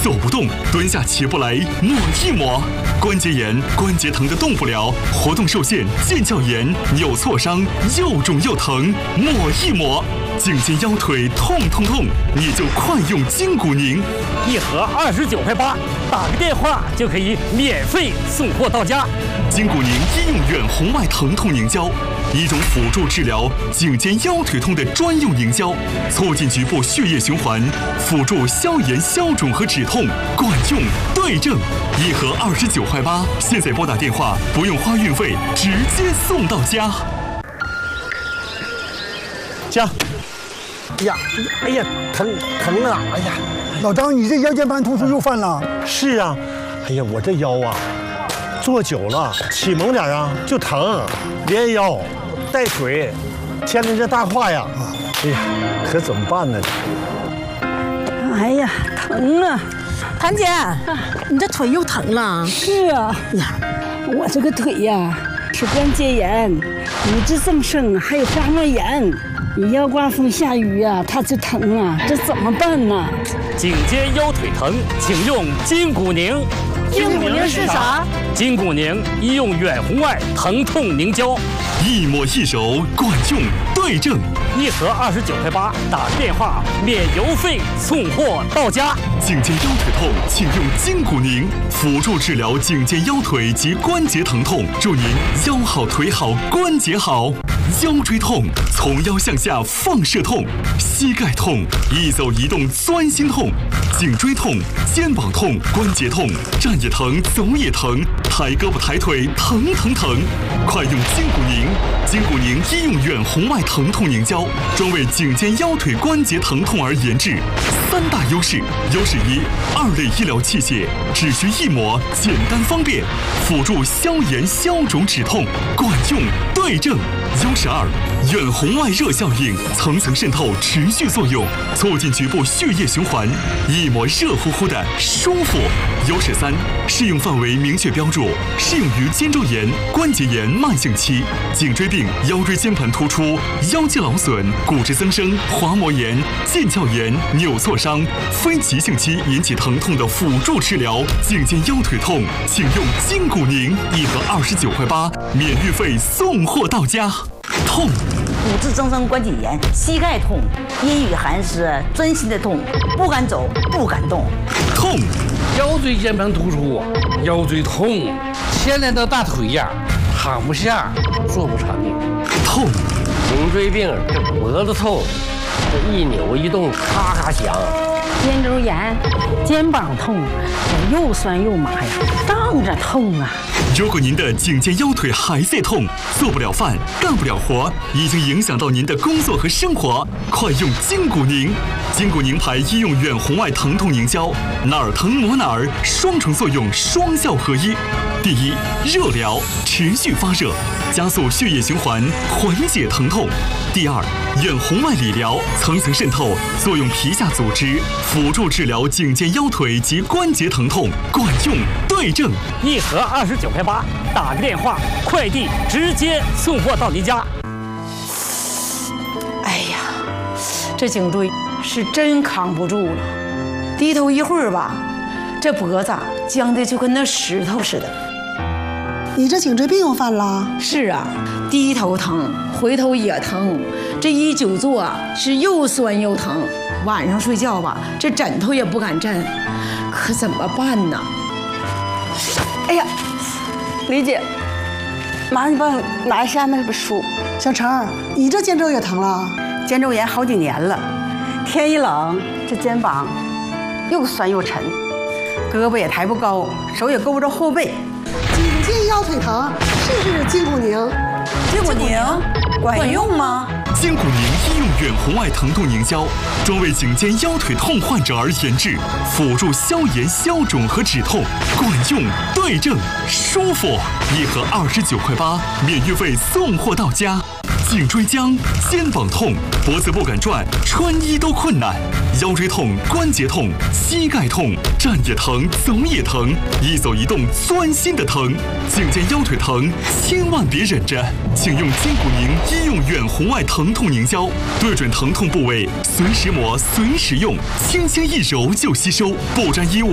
走不动，蹲下起不来，抹一抹。关节炎、关节疼的动不了，活动受限、腱鞘炎、扭挫伤，又肿又疼，抹一抹。颈肩腰腿痛，你就快用筋骨宁， 一盒29.8块，打个电话就可以免费送货到家。 筋骨宁医用远红外疼痛凝胶，一种辅助治疗颈肩腰腿痛的专用凝胶，促进局部血液循环，辅助消炎消肿和止痛，管用对症。一盒29.8块，现在拨打电话不用花运费，直接送到家。 家。哎呀，疼啊！哎呀， 老张，你这腰间盘突出又犯了？ 是啊，哎呀，我这腰啊，坐久了起猛点啊就疼，连腰带腿，牵着这大胯呀，哎呀，可怎么办呢？ 哎呀，疼啊！ 谭姐，你这腿又疼了？ 是啊，呀，我这个腿呀是关节炎、骨质增生，还有发膜炎。你要刮风下雨呀，它就疼啊，这怎么办呢？ 颈肩腰腿疼，请用筋骨宁。 筋骨宁是啥？ 筋骨宁医用远红外疼痛凝胶， 一抹一手，管用对症。 一盒29.8块，打个电话免邮费送货到家。 颈肩腰腿痛，请用筋骨宁，辅助治疗颈肩腰腿及关节疼痛，祝您腰好腿好关节好。腰椎痛，从腰向下放射痛；膝盖痛，一走一动钻心痛；颈椎痛、肩膀痛、关节痛，站也疼，走也疼，抬胳膊抬腿疼。快用筋骨宁！筋骨宁医用远红外疼痛凝胶，专为颈肩腰腿关节疼痛而研制。3大优势：优势1，2类医疗器械，只需一抹，简单方便，辅助消炎消肿止痛，管用对症。优势2，远红外热效应，层层渗透，持续作用，促进局部血液循环，一抹热乎乎的舒服。优势3，适用范围明确标注，适用于肩周炎、关节炎慢性期、颈椎病、腰椎间盘突出、腰肌劳损、骨质增生、滑膜炎、腱鞘炎、扭挫伤、非急性期引起疼痛的辅助治疗。颈肩腰腿痛，请用筋骨宁，一盒29.8块，免运费送货到家。痛， 骨质增生关节炎，膝盖痛，阴雨寒湿，钻心的痛，不敢走，不敢动。 痛， 腰椎间盘突出，腰椎痛，牵连到大腿呀，躺不下，坐不长。 痛， 颈椎病，这脖子痛，这一扭一动咔咔响。 肩周炎，肩膀痛，这又酸又麻呀，胀着痛啊。 如果您的颈肩腰腿还在痛，做不了饭，干不了活，已经影响到您的工作和生活，快用筋骨宁！筋骨宁牌医用远红外疼痛凝胶，哪儿疼抹哪儿，双重作用，双效合一。第一，热疗，持续发热，加速血液循环，缓解疼痛。第二，远红外理疗，层层渗透，作用皮下组织，辅助治疗颈肩腰腿及关节疼痛，管用对症。 一盒29.8块，打个电话，快递直接送货到您家。 哎呀，这颈椎是真扛不住了，低头一会儿吧，这脖子僵的就跟那石头似的。 你这颈椎病又犯了？ 是啊，低头疼，回头也疼，这一久坐是又酸又疼，晚上睡觉吧，这枕头也不敢枕，可怎么办呢？ 哎呀，李姐，麻烦你帮我拿一下那本书。小陈，你这肩周也疼了？ 肩周炎好几年了，天一冷，这肩膀又酸又沉，胳膊也抬不高，手也够不着后背。 颈肩腰腿疼，试试筋骨宁。 筋骨宁管用吗？ 筋骨宁医用远红外疼痛凝胶，专为颈肩腰腿痛患者而研制，辅助消炎消肿和止痛，管用对症，舒服。一盒29.8块，免运费送货到家。颈椎僵、肩膀痛、脖子不敢转，穿衣都困难；腰椎痛、关节痛、膝盖痛，站也疼，走也疼，一走一动钻心的疼。颈肩腰腿疼，千万别忍着，请用筋骨宁医用远红外疼痛凝胶，对准疼痛部位，随时抹，随时用，轻轻一揉就吸收，不沾衣物。